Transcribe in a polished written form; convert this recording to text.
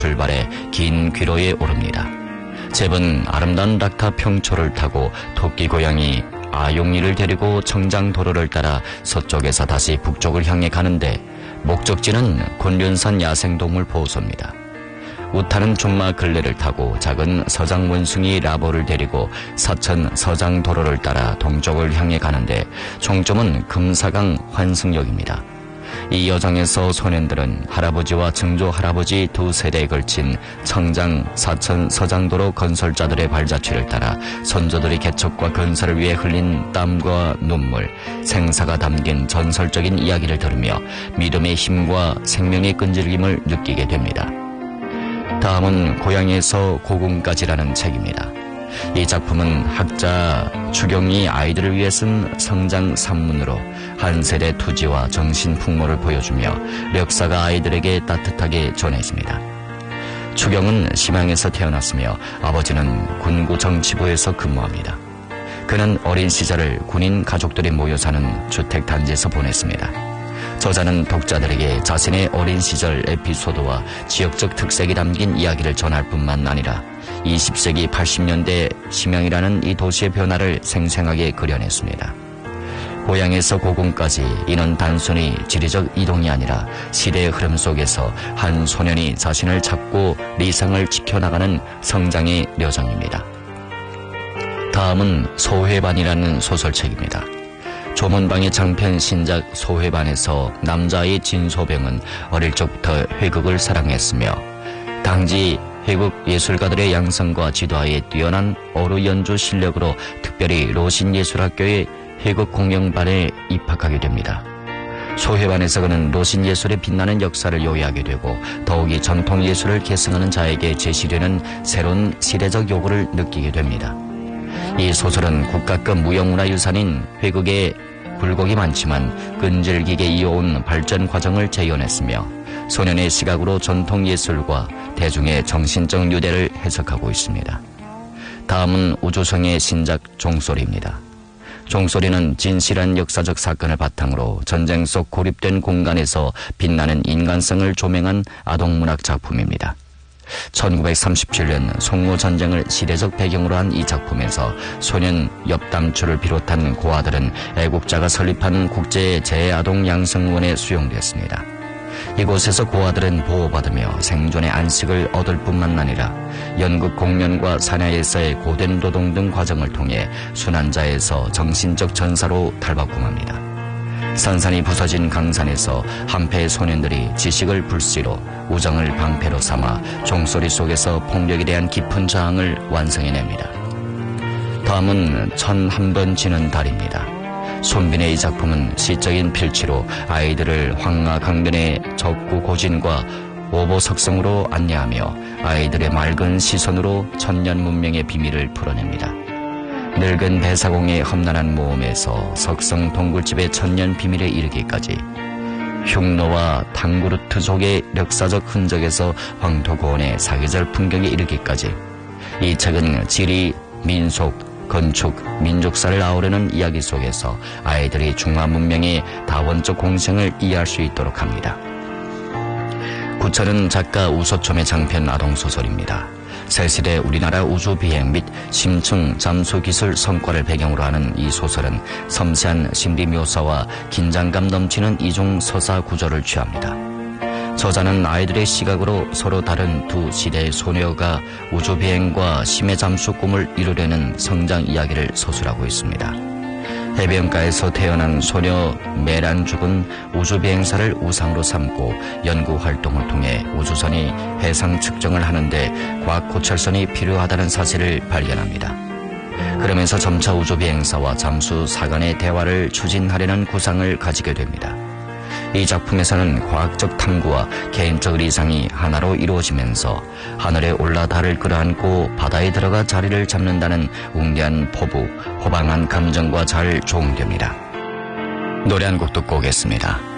출발해 긴 귀로에 오릅니다. 잽은 아름다운 락타 평초를 타고 토끼 고양이 아용리를 데리고 청장도로를 따라 서쪽에서 다시 북쪽을 향해 가는데 목적지는 곤륜산 야생동물 보호소입니다. 우타는 준마 근레를 타고 작은 서장 원숭이 라보를 데리고 사천 서장도로를 따라 동쪽을 향해 가는데 종점은 금사강 환승역입니다. 이 여정에서 소년들은 할아버지와 증조 할아버지 두 세대에 걸친 청장 사천 서장도로 건설자들의 발자취를 따라 선조들의 개척과 건설을 위해 흘린 땀과 눈물, 생사가 담긴 전설적인 이야기를 들으며 믿음의 힘과 생명의 끈질김을 느끼게 됩니다. 다음은 고향에서 고궁까지라는 책입니다. 이 작품은 학자 추경이 아이들을 위해 쓴 성장 산문으로 한 세대 투지와 정신 풍모를 보여주며 역사가 아이들에게 따뜻하게 전해집니다. 추경은 심양에서 태어났으며 아버지는 군구 정치부에서 근무합니다. 그는 어린 시절을 군인 가족들이 모여 사는 주택단지에서 보냈습니다. 저자는 독자들에게 자신의 어린 시절 에피소드와 지역적 특색이 담긴 이야기를 전할 뿐만 아니라 20세기 80년대 심양이라는 이 도시의 변화를 생생하게 그려냈습니다. 고향에서 고궁까지 이는 단순히 지리적 이동이 아니라 시대의 흐름 속에서 한 소년이 자신을 찾고 리상을 지켜나가는 성장의 여정입니다. 다음은 소회반이라는 소설책입니다. 조문방의 장편 신작 소회반에서 남자의 진소병은 어릴 적부터 회극을 사랑했으며 당시 회국 예술가들의 양성과 지도하에 뛰어난 어루 연주 실력으로 특별히 로신예술학교의 회국 공연반에 입학하게 됩니다. 소회반에서 그는 로신예술의 빛나는 역사를 요해하게 되고 더욱이 전통예술을 계승하는 자에게 제시되는 새로운 시대적 요구를 느끼게 됩니다. 이 소설은 국가급 무형문화유산인 회국의 굴곡이 많지만 끈질기게 이어온 발전 과정을 재현했으며 소년의 시각으로 전통예술과 대중의 정신적 유대를 해석하고 있습니다. 다음은 우주성의 신작 종소리입니다. 종소리는 진실한 역사적 사건을 바탕으로 전쟁 속 고립된 공간에서 빛나는 인간성을 조명한 아동문학 작품입니다. 1937년 송로전쟁을 시대적 배경으로 한 이 작품에서 소년 엽담추를 비롯한 고아들은 애국자가 설립한 국제재아동양성원에 수용되었습니다. 이곳에서 고아들은 보호받으며 생존의 안식을 얻을 뿐만 아니라 연극 공연과 사냐에서의 고된 노동 등 과정을 통해 순환자에서 정신적 전사로 탈바꿈합니다. 산산이 부서진 강산에서 한패의 소년들이 지식을 불씨로 우정을 방패로 삼아 종소리 속에서 폭력에 대한 깊은 저항을 완성해냅니다. 다음은 천 한 번 지는 달입니다. 손빈의 이 작품은 시적인 필치로 아이들을 황하 강변의 적구 고진과 오보석성으로 안내하며 아이들의 맑은 시선으로 천년 문명의 비밀을 풀어냅니다. 늙은 배사공의 험난한 모험에서 석성 동굴집의 천년 비밀에 이르기까지 흉노와 탕구르트족의 역사적 흔적에서 황토고원의 사계절 풍경에 이르기까지 이 책은 지리, 민속, 건축, 민족사를 아우르는 이야기 속에서 아이들이 중화문명의 다원적 공생을 이해할 수 있도록 합니다. 구철은 작가 우소첨의 장편 아동소설입니다. 새시대 우리나라 우주비행 및 심층 잠수기술 성과를 배경으로 하는 이 소설은 섬세한 심리묘사와 긴장감 넘치는 이중 서사 구조를 취합니다. 저자는 아이들의 시각으로 서로 다른 두 시대의 소녀가 우주비행과 심해 잠수 꿈을 이루려는 성장 이야기를 서술하고 있습니다. 해변가에서 태어난 소녀 메란죽은 우주비행사를 우상으로 삼고 연구활동을 통해 우주선이 해상 측정을 하는데 과학고철선이 필요하다는 사실을 발견합니다. 그러면서 점차 우주비행사와 잠수사 간의 대화를 추진하려는 구상을 가지게 됩니다. 이 작품에서는 과학적 탐구와 개인적 의상이 하나로 이루어지면서 하늘에 올라 달을 끌어안고 바다에 들어가 자리를 잡는다는 웅대한 포부, 호방한 감정과 잘 조응됩니다. 노래 한 곡 듣고 오겠습니다.